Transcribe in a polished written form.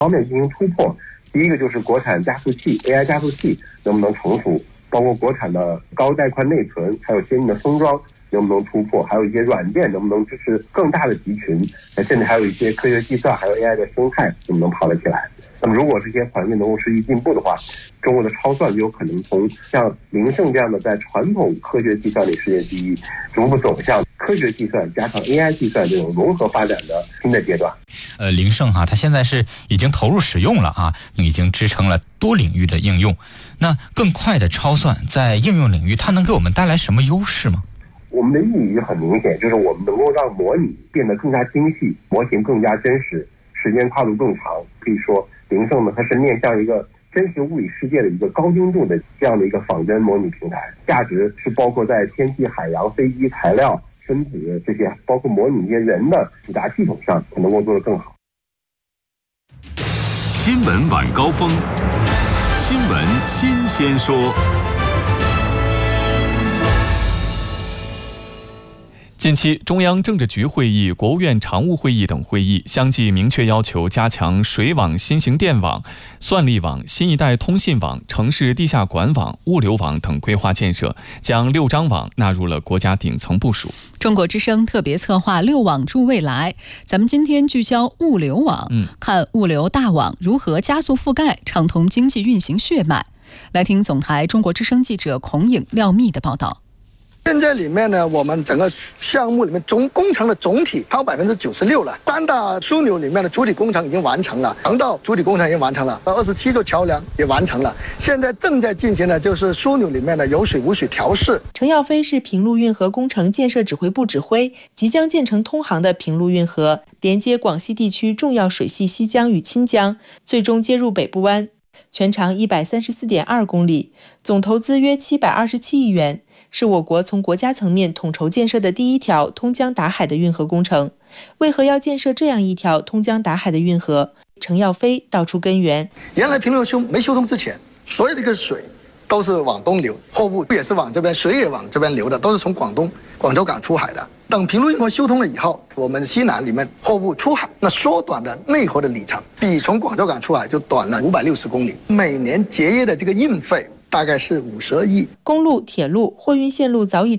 方面进行突破。第一个就是国产加速器 AI 加速器能不能成熟，包括国产的高带宽内存，还有先进的封装能不能突破，还有一些软件能不能支持更大的集群，甚至还有一些科学计算还有 AI 的生态能不能跑得起来。那么如果这些环境能够持续进步的话，中国的超算就有可能从像凌盛这样的在传统科学计算里世界第一，逐步走向科学计算加上 AI 计算这种融合发展的新的阶段。 凌盛它现在是已经投入使用了啊，已经支撑了多领域的应用。那更快的超算在应用领域，它能给我们带来什么优势吗？ 我们的意义很明显，就是我们能够让模拟变得更加精细，模型更加真实，时间跨度更长。可以说凌盛呢，它是面向一个真实物理世界的一个高精度的这样的一个仿真模拟平台，价值是包括在天气、海洋、飞机、材料、分子这些，包括模拟一些人的复杂系统上，能够做得更好。 新闻晚高峰，新闻新鲜说。 近期，中央政治局会议、国务院常务会议等会议相继明确要求加强水网、新型电网、算力网、新一代通信网、城市地下管网、物流网等规划建设，将6张网纳入了国家顶层部署。 中国之声特别策划6网助未来，咱们今天聚焦物流网，看物流大网如何加速覆盖，畅通经济运行血脉。来听总台中国之声记者孔颖、廖密的报道。 现在里面呢，我们整个项目里面总工程的总体超96%了。3大枢纽里面的主体工程已经完成了，航道主体工程已经完成了，27座桥梁也完成了。现在正在进行的就是枢纽里面的有水无水调试。 程耀飞是平陆运河工程建设指挥部指挥，即将建成通航的平陆运河，连接广西地区重要水系西江与钦江，最终接入北部湾，全长134.2公里，总投资约727亿元。是我国从国家层面统筹建设的第一条通江达海的运河工程。为何要建设这样一条通江达海的运河？程耀飞道出根源。 原来平陆没修通之前，所有的一个水都是往东流，货物也是往这边，水也往这边流的，都是从广州港出海的。等平陆运河修通了以后，我们西南里面货物出海，那缩短的内河的里程，比从广州港出海就短了560公里，每年节约的这个运费大概是52亿。 公路、铁路、货运线路早已